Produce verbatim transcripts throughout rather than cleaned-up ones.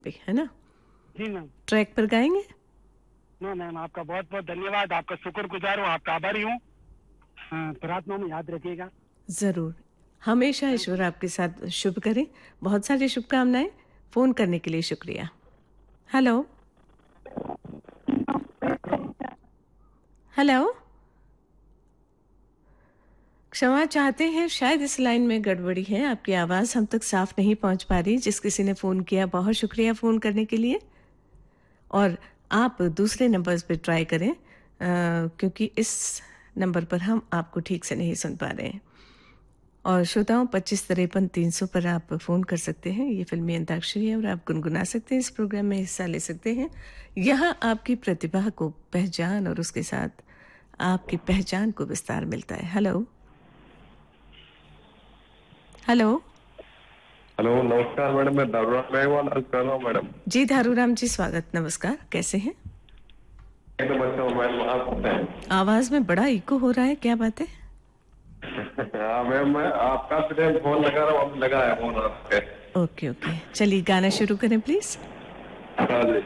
पे, है ना? जी मैम। ट्रैक पर गाएंगे? नो मैम, आपका बहुत बहुत धन्यवाद, आपका शुक्रगुजार हूँ, आपका आभारी हूँ। हाँ, प्रार्थना में याद रखिएगा। ज़रूर। हमेशा थैंक ईश्वर यू। आपके साथ शुभ करे। बहुत सारी शुभकामनाएँ। फ़ोन करने के लिए शुक्रिया। हेलो? हेलो? क्षमा चाहते हैं, शायद इस लाइन में गड़बड़ी है, आपकी आवाज़ हम तक साफ नहीं पहुँच पा रही। जिस किसी ने फ़ोन किया, बहुत शुक्रिया फ़ोन करने के लिए। और आप दूसरे नंबर्स पे ट्राई करें, अ, क्योंकि इस नंबर पर हम आपको ठीक से नहीं सुन पा रहे हैं। और श्रोताओं, पच्चीस तिरपन तीन सौ पर आप फ़ोन कर सकते हैं। ये फ़िल्मी अंताक्षरी है और आप गुनगुना सकते हैं, इस प्रोग्राम में हिस्सा ले सकते हैं। यहाँ आपकी प्रतिभा को पहचान और उसके साथ आपकी पहचान को विस्तार मिलता है। हेलो? हेलो? हेलो, नमस्कार मैडम। मैं दारूराम मेघवाल अर्ज कर रहा हूँ मैडम। जी धारूराम जी, स्वागत, नमस्कार, कैसे हैं? एकदम अच्छा हूँ मैडम, आप बताएं। आवाज़ में बड़ा इको हो रहा है, क्या बात है? हाँ मैम, मैं आपका सिर्फ फोन लगा रहा हूँ, लगा है फोन आपके। ओके ओके, चलिए गाना शुरू करें प्लीज़। हाँ जी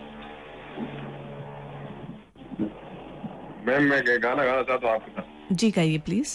मैम, मैं ये गाना गाना चाहता हूँ आपके साथ। जी गाइए प्लीज़।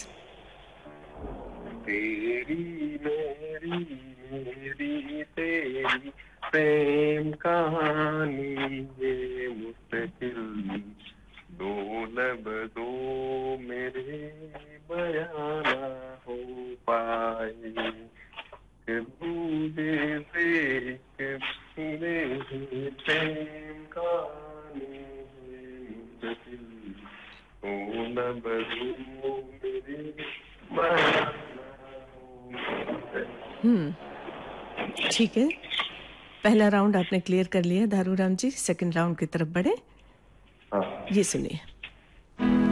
तेरी मेरी मेरी तेरी प्रेम कहानी ये मुश्किल दो लब दो मेरे बयां ना हो पाए, कि दूजे से कि मेरे प्रेम कहानी ये मुश्किल दो लब दो मेरे बयां ना हो पाए। हुँ, ठीक है। पहला राउंड आपने क्लियर कर लिया धारूराम जी, सेकंड राउंड की तरफ बढ़ें। हाँ। ये सुनिए।